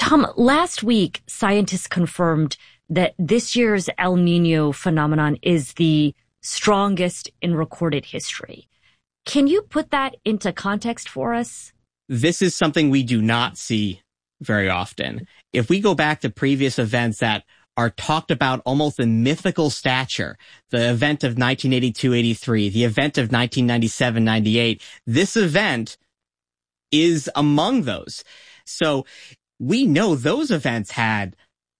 Tom, last week, scientists confirmed that this year's El Nino phenomenon is the strongest in recorded history. Can you put that into context for us? This is something we do not see very often. If we go back to previous events that are talked about almost in mythical stature, the event of 1982-83, the event of 1997-98, this event is among those. So we know those events had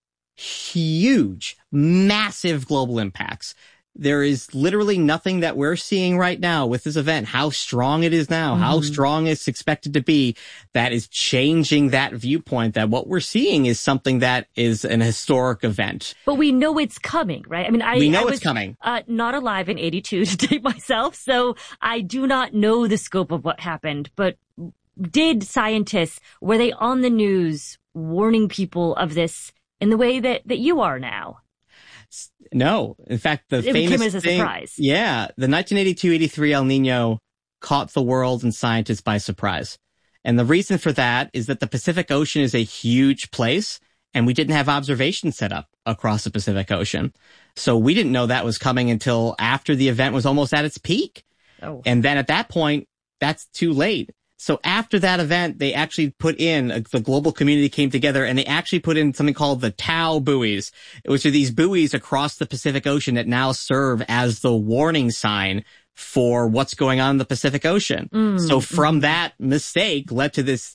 huge, massive global impacts. There is literally nothing that we're seeing right now with this event, how strong it is now, how strong it's expected to be, that is changing that viewpoint, that what we're seeing is something that is an historic event. But we know it's coming, right? I mean, I was coming. Not alive in 82 to date myself, so I do not know the scope of what happened. But did scientists, were they on the news warning people of this in the way that you are now? No. In fact, it came as a surprise. Yeah. The 1982-83 El Nino caught the world and scientists by surprise. And the reason for that is that the Pacific Ocean is a huge place, and we didn't have observations set up across the Pacific Ocean. So we didn't know that was coming until after the event was almost at its peak. Oh. And then at that point, that's too late. So after that event, they actually put in, the global community came together and they actually put in something called the TAO buoys, which are these buoys across the Pacific Ocean that now serve as the warning sign for what's going on in the Pacific Ocean. So from that mistake led to this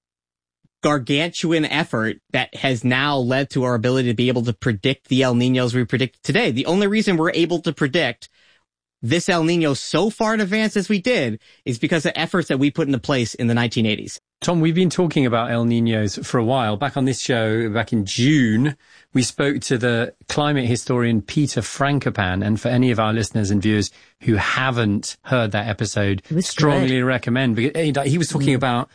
gargantuan effort that has now led to our ability to be able to predict the El Niños we predict today. The only reason we're able to predict this El Nino so far in advance as we did is because of efforts that we put into place in the 1980s. Tom, we've been talking about El Niños for a while. Back on this show, back in June, we spoke to the climate historian Peter Frankopan. And for any of our listeners and viewers who haven't heard that episode, strongly recommend. Because he was talking about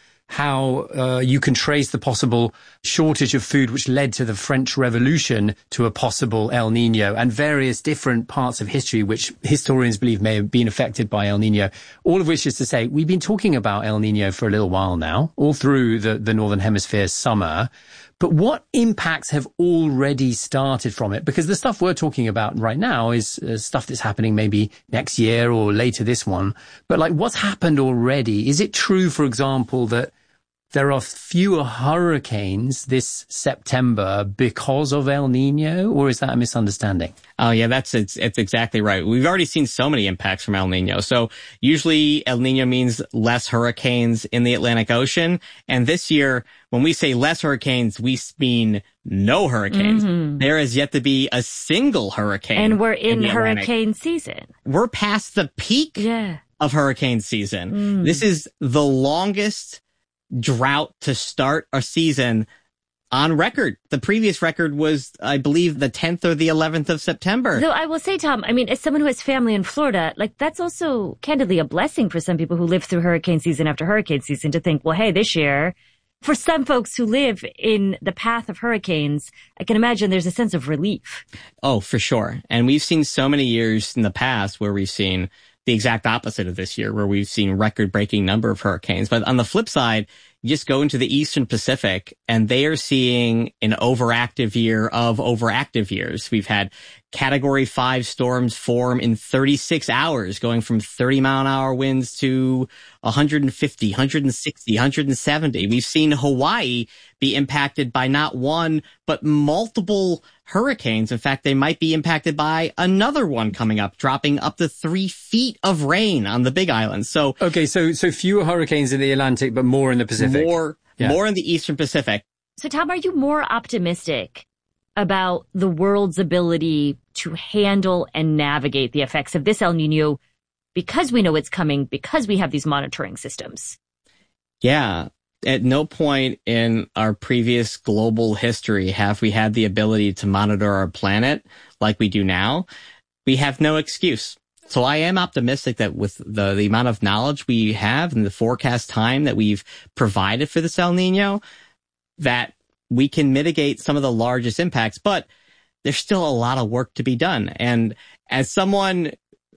how you can trace the possible shortage of food which led to the French Revolution to a possible El Nino, and various different parts of history which historians believe may have been affected by El Nino. All of which is to say, we've been talking about El Nino for a little while now, all through the Northern Hemisphere's summer. But what impacts have already started from it? Because the stuff we're talking about right now is stuff that's happening maybe next year or later this one. But like, what's happened already? Is it true, for example, that there are fewer hurricanes this September because of El Nino, or is that a misunderstanding? Oh, yeah, it's exactly right. We've already seen so many impacts from El Nino. So usually El Nino means less hurricanes in the Atlantic Ocean. And this year, when we say less hurricanes, we mean no hurricanes. There is yet to be a single hurricane. And we're in hurricane season. We're past the peak of hurricane season. This is the longest drought to start a season on record. The previous record was, I believe, the 10th or the 11th of September. Though I will say, Tom, I mean, as someone who has family in Florida, like, that's also candidly a blessing for some people who live through hurricane season after hurricane season to think, well, hey, this year, for some folks who live in the path of hurricanes, I can imagine there's a sense of relief. Oh, for sure. And we've seen so many years in the past where we've seen the exact opposite of this year, where we've seen record-breaking number of hurricanes. But on the flip side, you just go into the Eastern Pacific and they are seeing an overactive year of overactive years. We've had Category 5 storms form in 36 hours, going from 30-mile-an-hour winds to 150, 160, 170. We've seen Hawaii be impacted by not one, but multiple hurricanes. In fact, they might be impacted by another one coming up, dropping up to 3 feet of rain on the Big Island. So, okay, so fewer hurricanes in the Atlantic, but more in the Pacific. More in the Eastern Pacific. So, Tom, are you more optimistic about the world's ability to handle and navigate the effects of this El Nino because we know it's coming, because we have these monitoring systems? Yeah. At no point in our previous global history have we had the ability to monitor our planet like we do now. We have no excuse. So I am optimistic that with the amount of knowledge we have and the forecast time that we've provided for this El Nino, that we can mitigate some of the largest impacts, but there's still a lot of work to be done. And as someone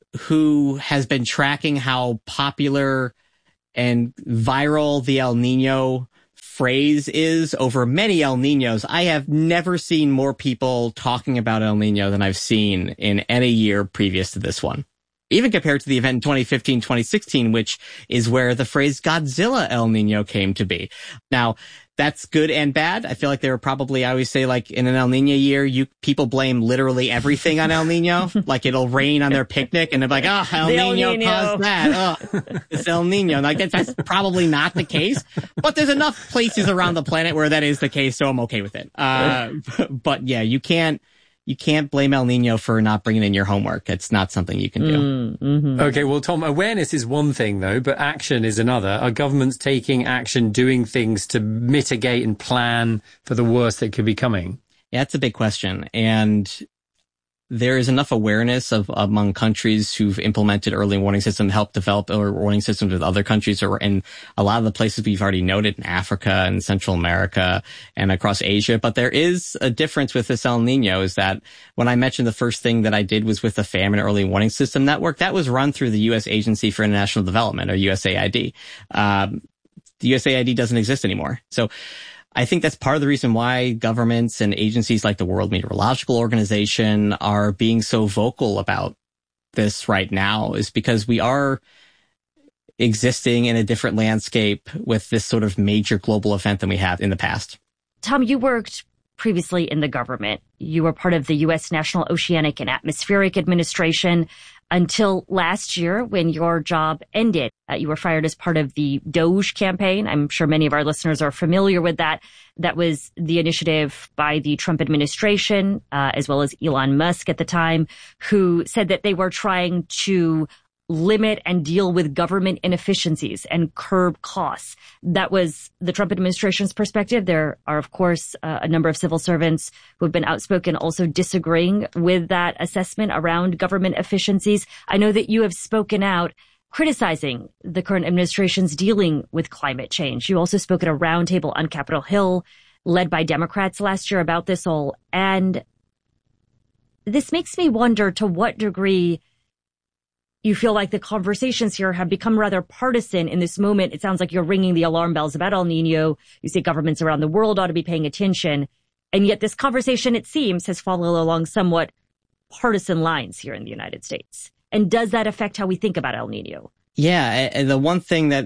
who has been tracking how popular and viral the El Nino phrase is over many El Niños. I have never seen more people talking about El Niño than I've seen in any year previous to this one. Even compared to the event in 2015, 2016, which is where the phrase Godzilla El Niño came to be. Now, that's good and bad. I feel like there were probably, I always say, like, in an El Niño year, people blame literally everything on El Niño. Like, it'll rain on their picnic, and they're like, oh, El Niño caused that. Oh, it's El Niño. And I guess that's probably not the case. But there's enough places around the planet where that is the case, so I'm okay with it. But yeah, you can't blame El Niño for not bringing in your homework. It's not something you can do. Mm-hmm. Okay, well, Tom, awareness is one thing, though, but action is another. Are governments taking action, doing things to mitigate and plan for the worst that could be coming? Yeah, that's a big question. And there is enough awareness among countries who've implemented early warning systems, helped develop early warning systems with other countries, or in a lot of the places we've already noted in Africa and Central America and across Asia. But there is a difference with this El Niño, is that when I mentioned the first thing that I did was with the Famine Early Warning System Network, that was run through the U.S. Agency for International Development, or USAID. The USAID doesn't exist anymore. So I think that's part of the reason why governments and agencies like the World Meteorological Organization are being so vocal about this right now, is because we are existing in a different landscape with this sort of major global event than we have in the past. Tom, you worked previously in the government. You were part of the U.S. National Oceanic and Atmospheric Administration until last year, when your job ended. You were fired as part of the DOGE campaign. I'm sure many of our listeners are familiar with that. That was the initiative by the Trump administration, as well as Elon Musk at the time, who said that they were trying to limit and deal with government inefficiencies and curb costs. That was the Trump administration's perspective. There are, of course, a number of civil servants who have been outspoken also disagreeing with that assessment around government efficiencies. I know that you have spoken out criticizing the current administration's dealing with climate change. You also spoke at a roundtable on Capitol Hill led by Democrats last year about this all. And this makes me wonder to what degree you feel like the conversations here have become rather partisan in this moment. It sounds like you're ringing the alarm bells about El Niño. You say governments around the world ought to be paying attention. And yet this conversation, it seems, has followed along somewhat partisan lines here in the United States. And does that affect how we think about El Niño? Yeah, and the one thing that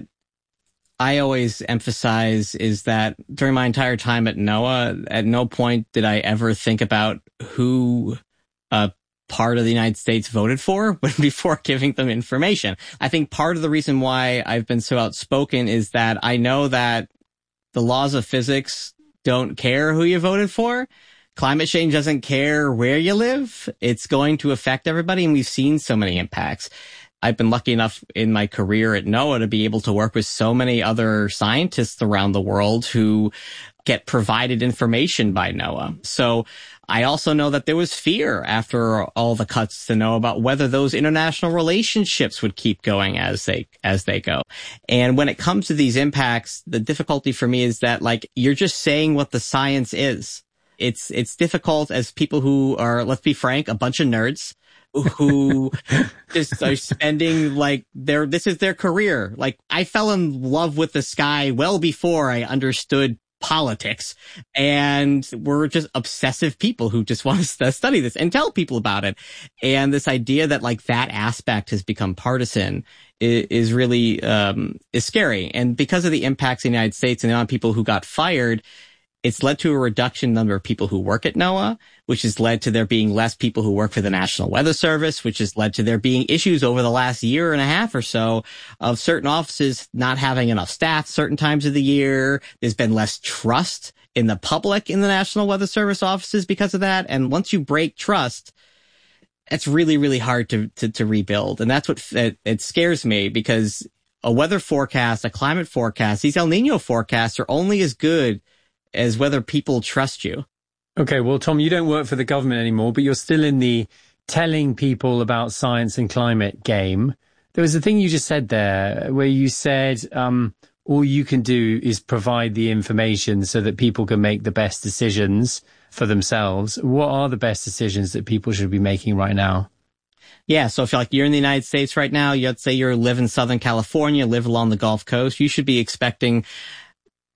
I always emphasize is that during my entire time at NOAA, at no point did I ever think about who part of the United States voted for before giving them information. I think part of the reason why I've been so outspoken is that I know that the laws of physics don't care who you voted for. Climate change doesn't care where you live. It's going to affect everybody, and we've seen so many impacts. I've been lucky enough in my career at NOAA to be able to work with so many other scientists around the world who get provided information by NOAA. So I also know that there was fear after all the cuts to know about whether those international relationships would keep going as they go. And when it comes to these impacts, the difficulty for me is that, like, you're just saying what the science is. It's difficult as people who are, let's be frank, a bunch of nerds who just are spending this is their career. Like, I fell in love with the sky well before I understood politics, and we're just obsessive people who just want to study this and tell people about it. And this idea that, like, that aspect has become partisan is really is scary. And because of the impacts in the United States and the amount of people who got fired, it's led to a reduction in the number of people who work at NOAA, which has led to there being less people who work for the National Weather Service, which has led to there being issues over the last year and a half or so of certain offices not having enough staff certain times of the year. There's been less trust in the public in the National Weather Service offices because of that. And once you break trust, it's really, really hard to rebuild. And that's what it scares me, because a weather forecast, a climate forecast, these El Niño forecasts are only as good as whether people trust you. Okay, well, Tom, you don't work for the government anymore, but you're still in the telling people about science and climate game. There was a thing you just said there where you said all you can do is provide the information so that people can make the best decisions for themselves. What are the best decisions that people should be making right now? Yeah, so if you're in the United States right now, let's say you live in Southern California, live along the Gulf Coast, you should be expecting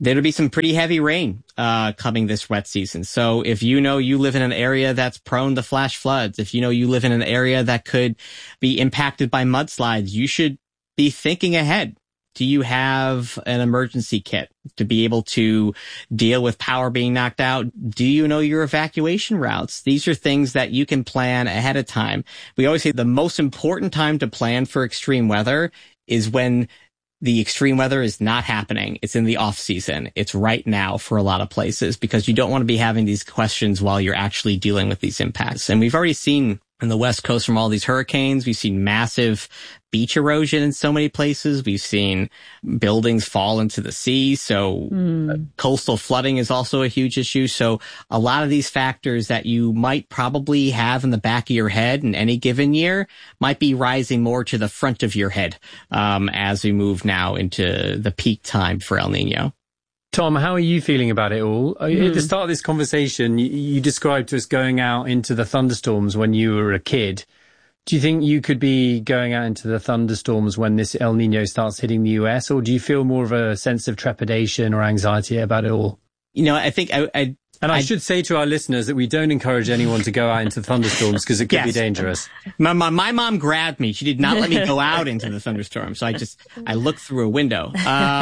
There'll be some pretty heavy rain coming this wet season. So if you know you live in an area that's prone to flash floods, if you know you live in an area that could be impacted by mudslides, you should be thinking ahead. Do you have an emergency kit to be able to deal with power being knocked out? Do you know your evacuation routes? These are things that you can plan ahead of time. We always say the most important time to plan for extreme weather is when the extreme weather is not happening. It's in the off season. It's right now for a lot of places because you don't want to be having these questions while you're actually dealing with these impacts. And we've already seen on the West Coast from all these hurricanes, we've seen massive beach erosion in so many places. We've seen buildings fall into the sea. So coastal flooding is also a huge issue. So a lot of these factors that you might probably have in the back of your head in any given year might be rising more to the front of your head as we move now into the peak time for El Nino. Tom, how are you feeling about it all? At the start of this conversation, you described to us going out into the thunderstorms when you were a kid. Do you think you could be going out into the thunderstorms when this El Nino starts hitting the US, or do you feel more of a sense of trepidation or anxiety about it all? You know, I think I should say to our listeners that we don't encourage anyone to go out into thunderstorms because it could be dangerous. My mom grabbed me. She did not let me go out into the thunderstorm. So I looked through a window.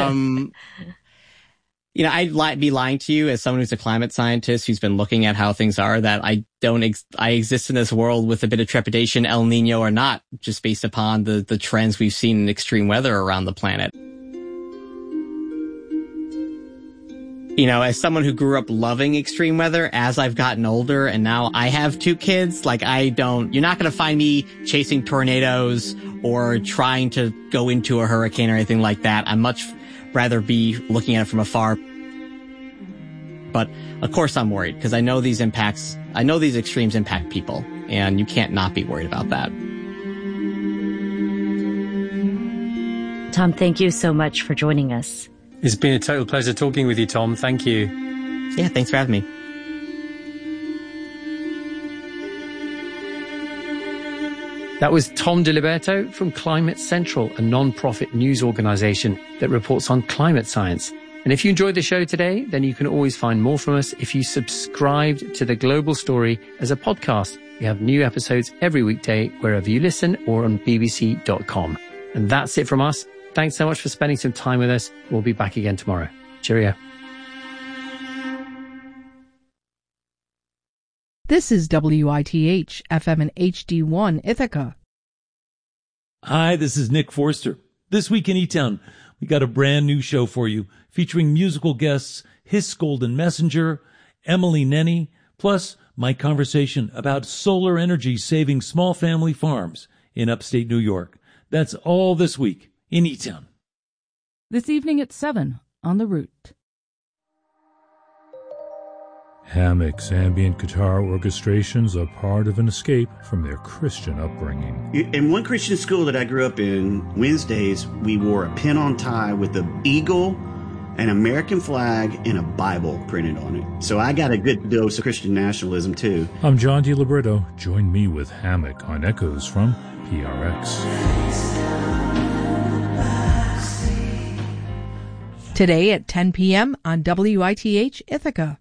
You know, I'd be lying to you as someone who's a climate scientist who's been looking at how things are that I exist in this world with a bit of trepidation, El Nino or not, just based upon the trends we've seen in extreme weather around the planet. You know, as someone who grew up loving extreme weather, as I've gotten older and now I have 2 kids, like you're not going to find me chasing tornadoes or trying to go into a hurricane or anything like that. I'm much rather be looking at it from afar. But of course I'm worried because I know these extremes impact people and you can't not be worried about that. Tom, thank you so much for joining us. It's been a total pleasure talking with you, Tom. Thank you. Yeah, thanks for having me. That was Tom DiLiberto from Climate Central, a non-profit news organization that reports on climate science. And if you enjoyed the show today, then you can always find more from us if you subscribed to The Global Story as a podcast. We have new episodes every weekday wherever you listen or on bbc.com. And that's it from us. Thanks so much for spending some time with us. We'll be back again tomorrow. Cheerio. This is WITH FM and HD1 Ithaca. Hi, this is Nick Forster. This week in E-Town, we got a brand new show for you featuring musical guests Hiss Golden Messenger, Emily Nenny, plus my conversation about solar energy saving small family farms in upstate New York. That's all this week in E-Town. This evening at 7 on The Root. Hammock's ambient guitar orchestrations are part of an escape from their Christian upbringing. In one Christian school that I grew up in, Wednesdays, we wore a pin-on tie with an eagle, an American flag, and a Bible printed on it. So I got a good dose of Christian nationalism, too. I'm John DiLiberto. Join me with Hammock on Echoes from PRX. Today at 10 p.m. on WITH Ithaca.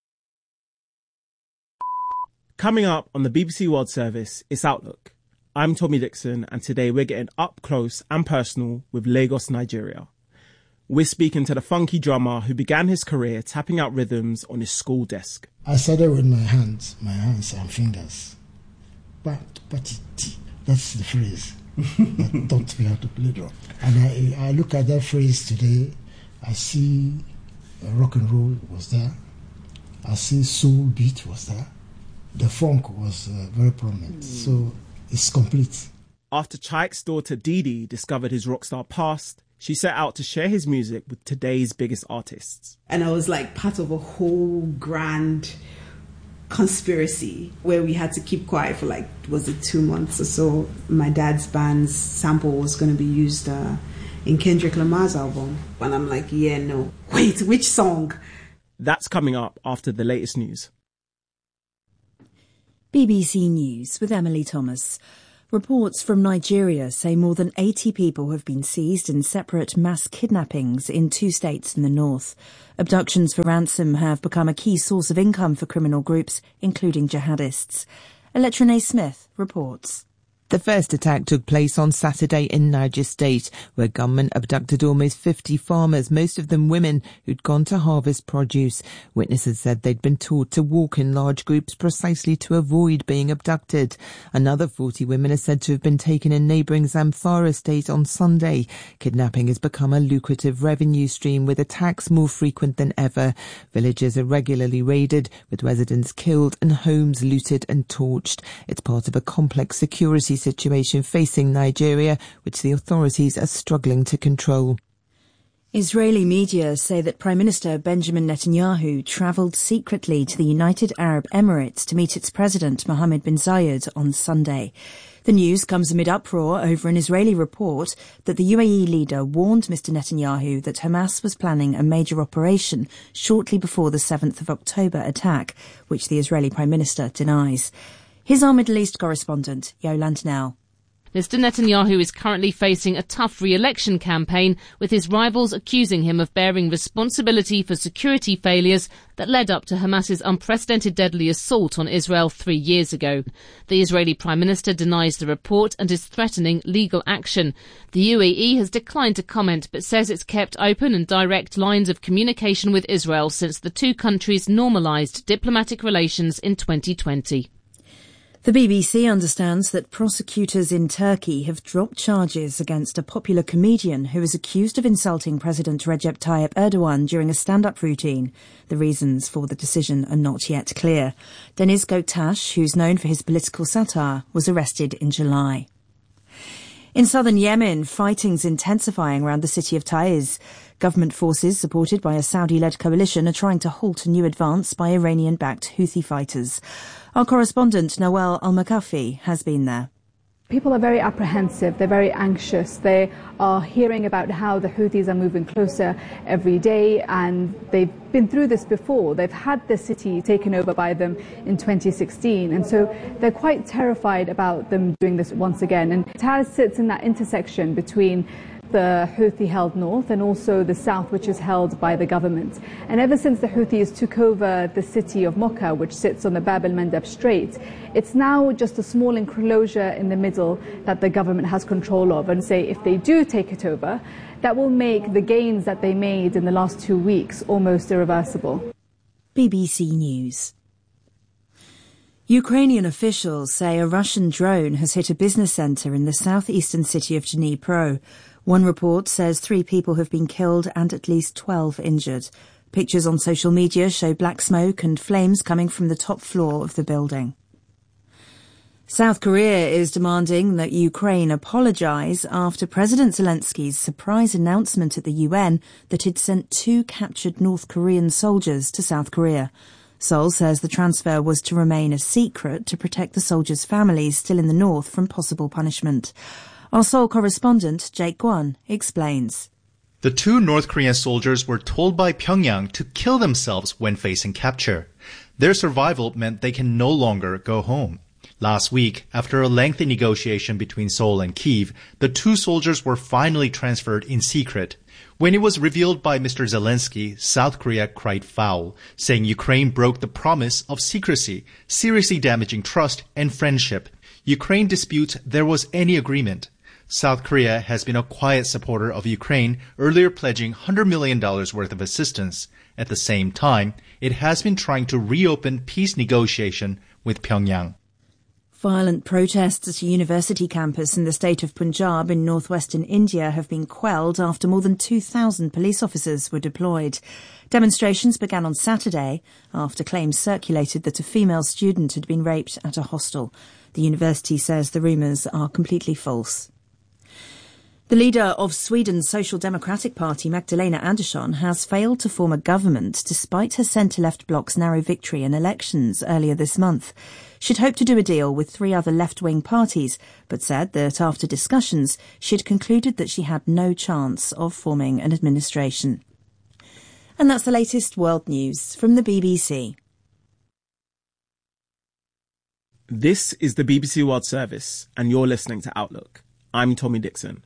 Coming up on the BBC World Service, it's Outlook. I'm Tommy Dixon, and today we're getting up close and personal with Lagos, Nigeria. We're speaking to the funky drummer who began his career tapping out rhythms on his school desk. I started with my hands and fingers. But that's the phrase that taught me how to play drum. And I look at that phrase today, I see rock and roll was there. I see soul beat was there. The funk was very prominent, so it's complete. After Chaik's daughter Didi discovered his rockstar past, she set out to share his music with today's biggest artists. And I was like part of a whole grand conspiracy where we had to keep quiet for 2 months or so. My dad's band's sample was going to be used in Kendrick Lamar's album. And I'm like, yeah, no. Wait, which song? That's coming up after the latest news. BBC News with Emily Thomas. Reports from Nigeria say more than 80 people have been seized in separate mass kidnappings in 2 states in the north. Abductions for ransom have become a key source of income for criminal groups, including jihadists. Electrine Smith reports. The first attack took place on Saturday in Niger State, where gunmen abducted almost 50 farmers, most of them women, who'd gone to harvest produce. Witnesses said they'd been taught to walk in large groups precisely to avoid being abducted. Another 40 women are said to have been taken in neighbouring Zamfara State on Sunday. Kidnapping has become a lucrative revenue stream, with attacks more frequent than ever. Villages are regularly raided, with residents killed and homes looted and torched. It's part of a complex security situation facing Nigeria, which the authorities are struggling to control. Israeli media say that Prime Minister Benjamin Netanyahu travelled secretly to the United Arab Emirates to meet its president Mohammed bin Zayed on Sunday. The news comes amid uproar over an Israeli report that the UAE leader warned Mr. Netanyahu that Hamas was planning a major operation shortly before the 7th of October attack, which the Israeli Prime Minister denies. Here's our Middle East correspondent, Yolande Nell. Mr. Netanyahu is currently facing a tough re-election campaign, with his rivals accusing him of bearing responsibility for security failures that led up to Hamas's unprecedented deadly assault on Israel 3 years ago. The Israeli Prime Minister denies the report and is threatening legal action. The UAE has declined to comment, but says it's kept open and direct lines of communication with Israel since the two countries normalised diplomatic relations in 2020. The BBC understands that prosecutors in Turkey have dropped charges against a popular comedian who is accused of insulting President Recep Tayyip Erdogan during a stand-up routine. The reasons for the decision are not yet clear. Deniz Göktaş, who's known for his political satire, was arrested in July. In southern Yemen, fighting's intensifying around the city of Taiz. Government forces, supported by a Saudi-led coalition, are trying to halt a new advance by Iranian-backed Houthi fighters. Our correspondent, Noel Al-Makafi, has been there. People are very apprehensive, they're very anxious. They are hearing about how the Houthis are moving closer every day, and they've been through this before. They've had the city taken over by them in 2016, and so they're quite terrified about them doing this once again. And Taiz sits in that intersection between the Houthi-held north and also the south, which is held by the government. And ever since the Houthis took over the city of Mocha, which sits on the Bab el-Mandeb Strait, it's now just a small enclosure in the middle that the government has control of. And say if they do take it over, that will make the gains that they made in the last 2 weeks almost irreversible. BBC News. Ukrainian officials say a Russian drone has hit a business centre in the southeastern city of Dnipro. One report says 3 people have been killed and at least 12 injured. Pictures on social media show black smoke and flames coming from the top floor of the building. South Korea is demanding that Ukraine apologise after President Zelensky's surprise announcement at the UN that he'd sent 2 captured North Korean soldiers to South Korea. Seoul says the transfer was to remain a secret to protect the soldiers' families still in the north from possible punishment. Our Seoul correspondent, Jake Kwon, explains. The 2 North Korean soldiers were told by Pyongyang to kill themselves when facing capture. Their survival meant they can no longer go home. Last week, after a lengthy negotiation between Seoul and Kyiv, the 2 soldiers were finally transferred in secret. When it was revealed by Mr. Zelensky, South Korea cried foul, saying Ukraine broke the promise of secrecy, seriously damaging trust and friendship. Ukraine disputes there was any agreement. South Korea has been a quiet supporter of Ukraine, earlier pledging $100 million worth of assistance. At the same time, it has been trying to reopen peace negotiation with Pyongyang. Violent protests at a university campus in the state of Punjab in northwestern India have been quelled after more than 2,000 police officers were deployed. Demonstrations began on Saturday after claims circulated that a female student had been raped at a hostel. The university says the rumours are completely false. The leader of Sweden's Social Democratic Party, Magdalena Andersson, has failed to form a government despite her centre-left bloc's narrow victory in elections earlier this month. She'd hoped to do a deal with 3 other left-wing parties, but said that after discussions, she'd concluded that she had no chance of forming an administration. And that's the latest world news from the BBC. This is the BBC World Service, and you're listening to Outlook. I'm Tommy Dixon.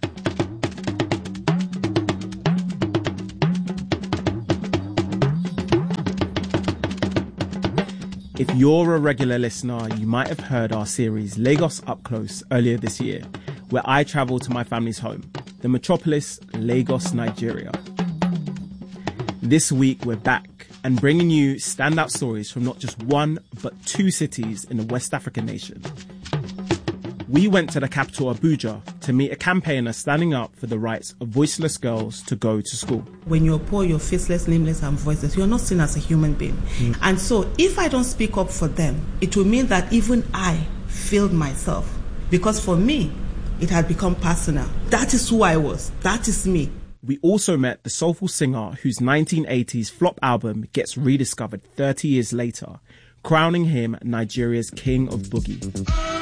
If you're a regular listener, you might have heard our series Lagos Up Close earlier this year, where I travelled to my family's home, the metropolis Lagos, Nigeria. This week we're back and bringing you standout stories from not just one, but two cities in the West African nation. We went to the capital Abuja to meet a campaigner standing up for the rights of voiceless girls to go to school. When you're poor, you're faceless, nameless, and voiceless. You're not seen as a human being. And so if I don't speak up for them, it will mean that even I failed myself. Because for me, it had become personal. That is who I was. That is me. We also met the soulful singer whose 1980s flop album gets rediscovered 30 years later, crowning him Nigeria's king of boogie.